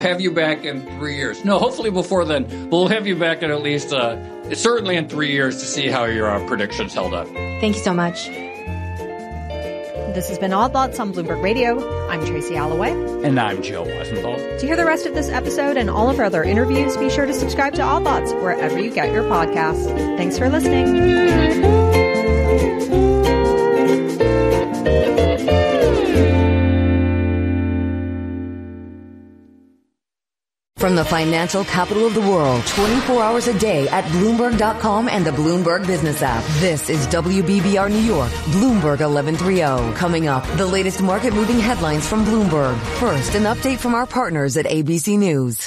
Have you back in 3 years. No, hopefully before then. We'll have you back in at least, certainly in 3 years to see how your predictions held up. Thank you so much. This has been Odd Lots on Bloomberg Radio. I'm Tracy Alloway. And I'm Joe Weisenthal. To hear the rest of this episode and all of our other interviews, be sure to subscribe to Odd Lots wherever you get your podcasts. Thanks for listening. From the financial capital of the world, 24 hours a day at Bloomberg.com and the Bloomberg Business app. This is WBBR New York, Bloomberg 1130. Coming up, the latest market-moving headlines from Bloomberg. First, an update from our partners at ABC News.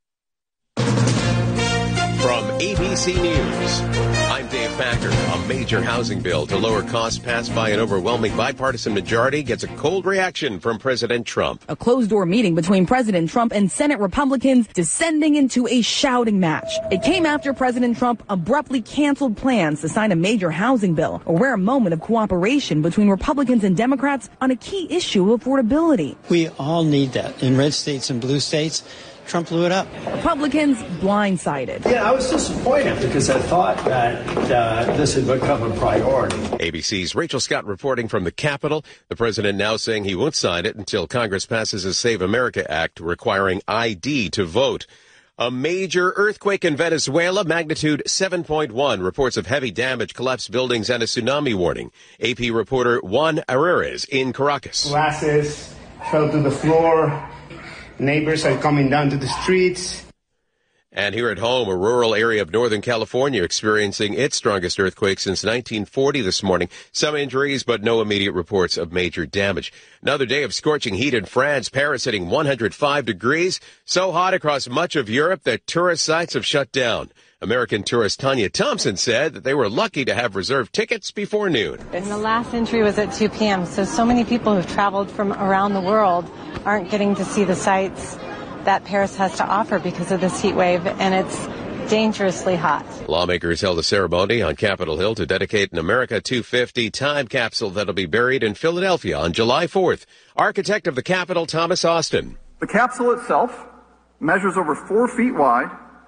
From ABC News, I'm Dave Packer. A major housing bill to lower costs passed by an overwhelming bipartisan majority gets a cold reaction from President Trump. A closed-door meeting between President Trump and Senate Republicans descending into a shouting match. It came after President Trump abruptly canceled plans to sign a major housing bill, a rare moment of cooperation between Republicans and Democrats on a key issue of affordability. We all need that. In red states and blue states, Trump blew it up. Republicans blindsided. Yeah, I was disappointed because I thought that this had become a priority. ABC's Rachel Scott reporting from the Capitol. The president now saying he won't sign it until Congress passes a Save America Act requiring ID to vote. A major earthquake in Venezuela, magnitude 7.1, reports of heavy damage, collapsed buildings, and a tsunami warning. AP reporter Juan Herrera in Caracas. Glasses fell to the floor. Neighbors are coming down to the streets. And here at home, a rural area of Northern California experiencing its strongest earthquake since 1940 this morning. Some injuries, but no immediate reports of major damage. Another day of scorching heat in France, Paris hitting 105 degrees. So hot across much of Europe that tourist sites have shut down. American tourist Tanya Thompson said that they were lucky to have reserved tickets before noon. And the last entry was at 2 p.m., so many people who've traveled from around the world aren't getting to see the sights that Paris has to offer because of this heat wave, and it's dangerously hot. Lawmakers held a ceremony on Capitol Hill to dedicate an America 250 time capsule that'll be buried in Philadelphia on July 4th. Architect of the Capitol, Thomas Austin. The capsule itself measures over 4 feet wide,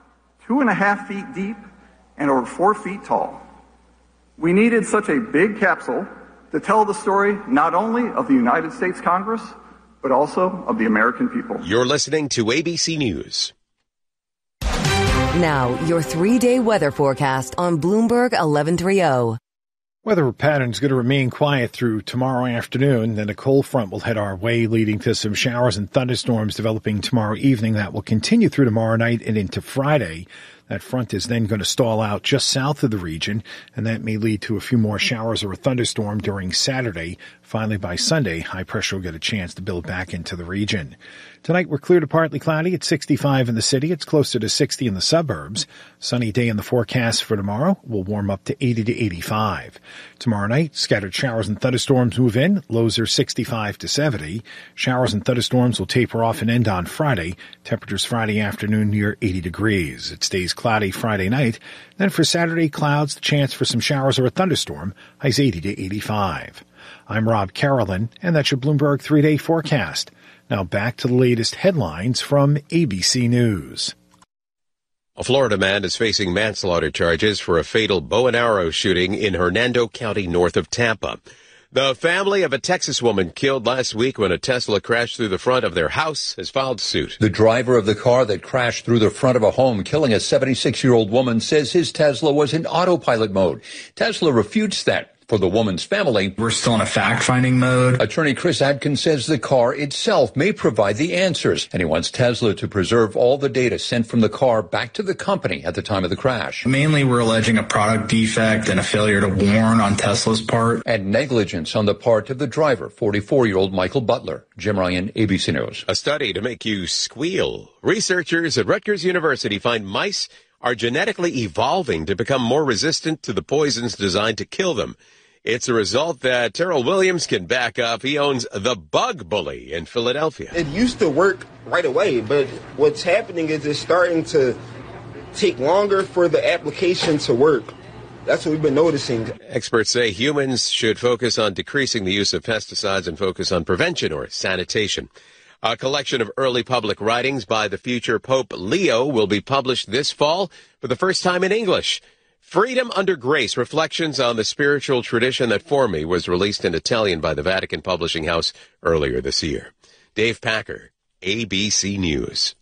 2.5 feet deep, and over 4 feet tall. We needed such a big capsule to tell the story not only of the United States Congress, but also of the American people. You're listening to ABC News. Now, your 3-day weather forecast on Bloomberg 1130. Weather patterns going to remain quiet through tomorrow afternoon. Then a cold front will head our way, leading to some showers and thunderstorms developing tomorrow evening. That will continue through tomorrow night and into Friday. That front is then going to stall out just south of the region, and that may lead to a few more showers or a thunderstorm during Saturday. Finally, by Sunday, high pressure will get a chance to build back into the region. Tonight, we're clear to partly cloudy at 65 in the city. It's closer to 60 in the suburbs. Sunny day in the forecast for tomorrow. Will warm up to 80 to 85. Tomorrow night, scattered showers and thunderstorms move in. Lows are 65 to 70. Showers and thunderstorms will taper off and end on Friday. Temperatures Friday afternoon near 80 degrees. It stays cloudy Friday night. Then for Saturday, clouds, the chance for some showers or a thunderstorm. Highs 80 to 85. I'm Rob Carolyn, and that's your Bloomberg 3-day forecast. Now back to the latest headlines from ABC News. A Florida man is facing manslaughter charges for a fatal bow and arrow shooting in Hernando County north of Tampa. The family of a Texas woman killed last week when a Tesla crashed through the front of their house has filed suit. The driver of the car that crashed through the front of a home, killing a 76-year-old woman, says his Tesla was in autopilot mode. Tesla refutes that. For the woman's family, we're still in a fact-finding mode. Attorney Chris Adkins says the car itself may provide the answers, and he wants Tesla to preserve all the data sent from the car back to the company at the time of the crash. Mainly, we're alleging a product defect and a failure to warn on Tesla's part. And negligence on the part of the driver, 44-year-old Michael Butler. Jim Ryan, ABC News. A study to make you squeal. Researchers at Rutgers University find mice are genetically evolving to become more resistant to the poisons designed to kill them. It's a result that Terrell Williams can back up. He owns The Bug Bully in Philadelphia. It used to work right away, but what's happening is it's starting to take longer for the application to work. That's what we've been noticing. Experts say humans should focus on decreasing the use of pesticides and focus on prevention or sanitation. A collection of early public writings by the future Pope Leo will be published this fall for the first time in English. Freedom Under Grace, Reflections on the Spiritual Tradition That Formed Me was released in Italian by the Vatican Publishing House earlier this year. Dave Packer, ABC News.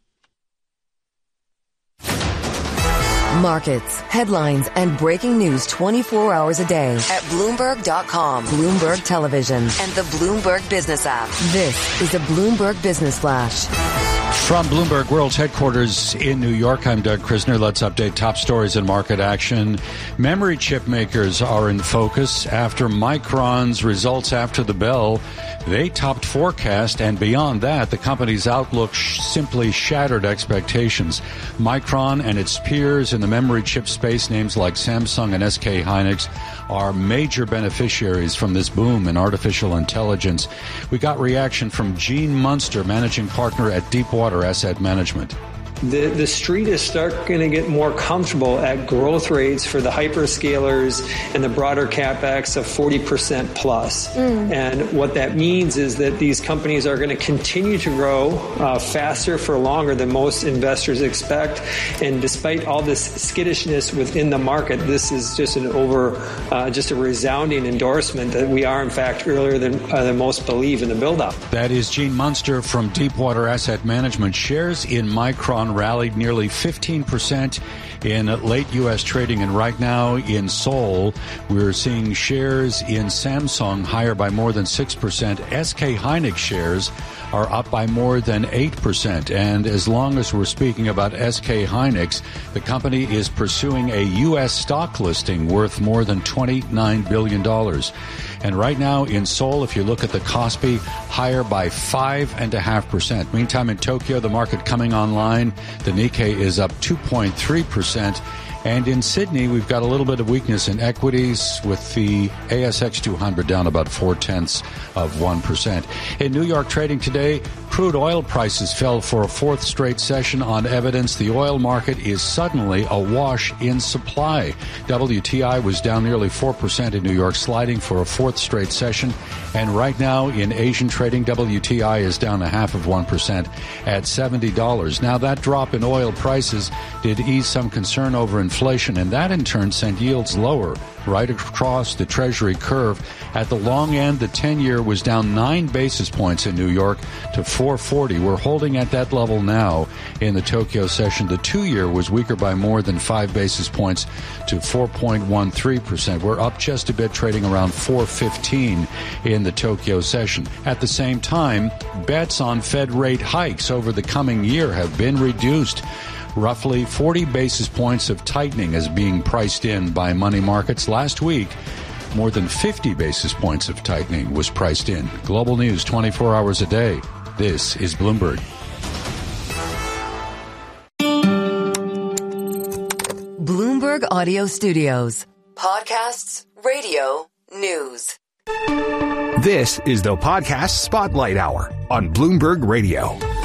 Markets, headlines, and breaking news 24 hours a day at Bloomberg.com, Bloomberg Television, and the Bloomberg Business app. This is a Bloomberg Business Flash. From Bloomberg World's headquarters in New York, I'm Doug Krisner. Let's update top stories and market action. Memory chip makers are in focus after Micron's results after the bell. They topped forecast, and beyond that, the company's outlook simply shattered expectations. Micron and its peers in the memory chip space, names like Samsung and SK Hynix, are major beneficiaries from this boom in artificial intelligence. We got reaction from Gene Munster, managing partner at Deepwater Asset Management. The street is starting to get more comfortable at growth rates for the hyperscalers and the broader CapEx of 40% plus. And what that means is that these companies are going to continue to grow faster for longer than most investors expect. And despite all this skittishness within the market, this is just just a resounding endorsement that we are, in fact, earlier than most believe in the build-up. That is Gene Munster from Deepwater Asset Management. Shares in Micron rallied nearly 15% in late U.S. trading, and right now in Seoul, we're seeing shares in Samsung higher by more than 6%. SK Hynix shares are up by more than 8%. And as long as we're speaking about SK Hynix, the company is pursuing a U.S. stock listing worth more than $29 billion. And right now in Seoul, if you look at the Kospi, higher by 5.5%. Meantime, in Tokyo, the market coming online, the Nikkei is up 2.3%. And in Sydney, we've got a little bit of weakness in equities with the ASX 200 down about 0.4%. In New York trading today, crude oil prices fell for a fourth straight session on evidence the oil market is suddenly awash in supply. WTI was down nearly 4% in New York, sliding for a fourth straight session. And right now in Asian trading, WTI is down 0.5% at $70. Now that drop in oil prices did ease some concern over inflation, and that in turn sent yields lower right across the Treasury curve. At the long end, the 10-year was down 9 basis points in New York to 4.40. We're holding at that level now in the Tokyo session. The 2-year was weaker by more than 5 basis points to 4.13%. We're up just a bit, trading around 4.15 in the Tokyo session. At the same time, bets on Fed rate hikes over the coming year have been reduced. Roughly 40 basis points of tightening is being priced in by money markets. Last week, more than 50 basis points of tightening was priced in. Global news 24 hours a day. This is Bloomberg. Bloomberg Audio Studios. Podcasts, radio, news. This is the Podcast Spotlight Hour on Bloomberg Radio.